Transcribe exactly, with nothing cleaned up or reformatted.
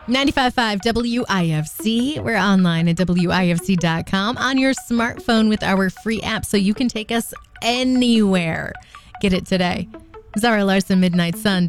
ninety-five point five W I F C. We're online at W I F C dot com on your smartphone with our free app so you can take us anywhere. Get it today. Zara Larson, Midnight Sun.